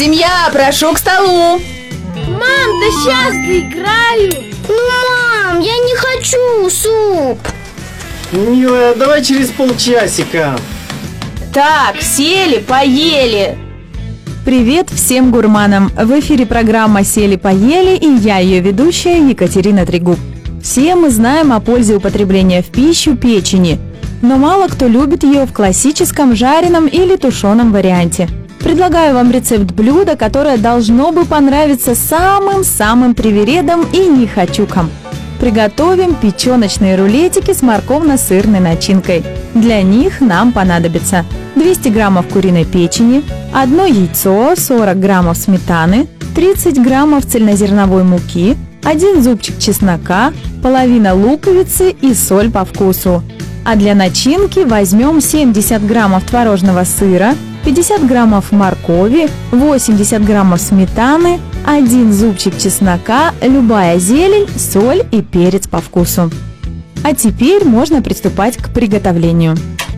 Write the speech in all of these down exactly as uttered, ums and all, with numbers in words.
Семья, прошу к столу. Мам, да сейчас доиграю. Ну, мам, я не хочу суп. Милая, давай через полчасика. Так, сели, поели. Привет всем гурманам! В эфире программа «Сели-поели» и я, ее ведущая Екатерина Трегуб. Все мы знаем о пользе употребления в пищу печени, но мало кто любит ее в классическом жареном или тушеном варианте. Предлагаю вам рецепт блюда, которое должно бы понравиться самым-самым привередам и нехочухам. Приготовим печеночные рулетики с морковно-сырной начинкой. Для них нам понадобится двести граммов куриной печени, одно яйцо, сорок граммов сметаны, тридцать граммов цельнозерновой муки, один зубчик чеснока, половина луковицы и соль по вкусу. А для начинки возьмем семьдесят граммов творожного сыра, пятьдесят граммов моркови, восемьдесят граммов сметаны, один зубчик чеснока, любая зелень, соль и перец по вкусу. А теперь можно приступать к приготовлению.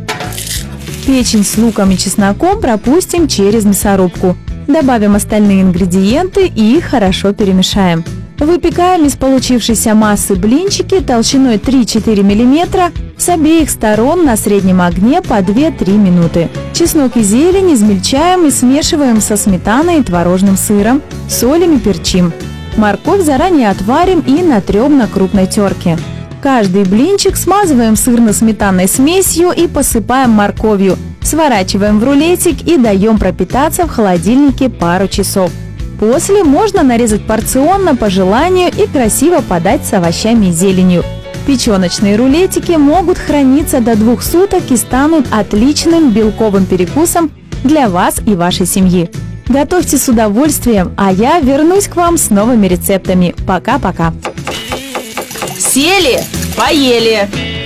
Печень с луком и чесноком пропустим через мясорубку. Добавим остальные ингредиенты и хорошо перемешаем. Выпекаем из получившейся массы блинчики толщиной три-четыре миллиметра с обеих сторон на среднем огне по две-три минуты. Чеснок и зелень измельчаем и смешиваем со сметаной и творожным сыром, солим и перчим. Морковь заранее отварим и натрем на крупной терке. Каждый блинчик смазываем сырно-сметанной смесью и посыпаем морковью, сворачиваем в рулетик и даем пропитаться в холодильнике пару часов. После можно нарезать порционно по желанию и красиво подать с овощами и зеленью. Печеночные рулетики могут храниться до двух суток и станут отличным белковым перекусом для вас и вашей семьи. Готовьте с удовольствием, а я вернусь к вам с новыми рецептами. Пока-пока! Сели, поели.